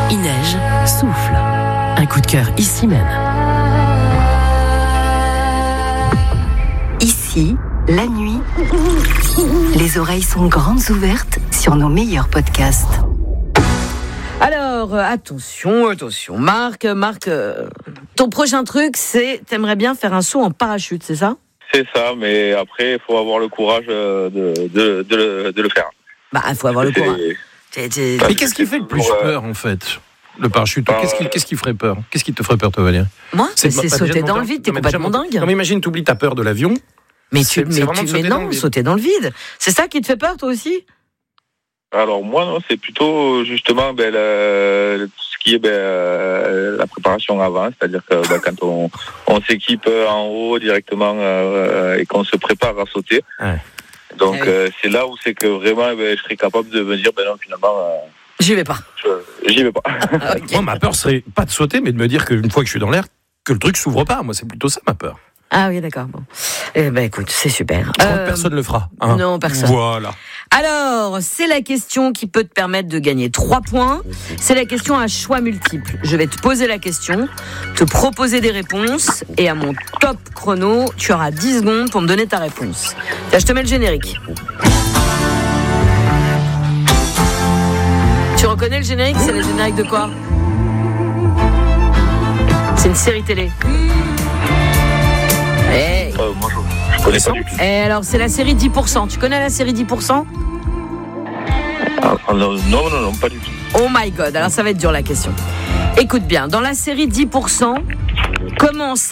Il neige, souffle. Un coup de cœur ici même. Ici, la nuit, les oreilles sont grandes ouvertes sur nos meilleurs podcasts. Alors, attention, Marc, ton prochain truc, c'est, t'aimerais bien faire un saut en parachute, c'est ça ? C'est ça, mais après, il faut avoir le courage de le faire. Bah, il faut avoir le courage. Mais qu'est-ce qui fait le plus peur, en fait ? Le parachute, qu'est-ce qui ferait peur ? Qu'est-ce qui te ferait peur, toi, Valérie ? Moi, c'est sauter dans le vide, t'es complètement dingue. Non, mais imagine, t'oublies ta peur de l'avion. Mais sauter dans le vide. C'est ça qui te fait peur, toi aussi ? Alors moi, non, c'est plutôt justement tout ce qui est la préparation avant, c'est-à-dire que quand on s'équipe en haut directement et qu'on se prépare à sauter. Ouais. Donc c'est là où c'est que vraiment je serais capable de me dire non, finalement j'y vais pas. J'y vais pas. Okay. Moi, ma peur serait pas de sauter, mais de me dire qu'une fois que je suis dans l'air, que le truc s'ouvre pas. Moi, c'est plutôt ça ma peur. Ah oui, d'accord. Bon. Écoute, c'est super. Personne ne le fera. Hein. Non, personne. Voilà. Alors, c'est la question qui peut te permettre de gagner 3 points. C'est la question à choix multiples. Je vais te poser la question, te proposer des réponses, et à mon top chrono, tu auras 10 secondes pour me donner ta réponse. Là, je te mets le générique. Tu reconnais le générique ? C'est le générique de quoi ? C'est une série télé. Moi, je connais pas du tout. Et alors, c'est la série 10%. Tu connais la série 10% ? Non, pas du tout. Oh my God, alors ça va être dur la question. Écoute bien, dans la série 10%, comment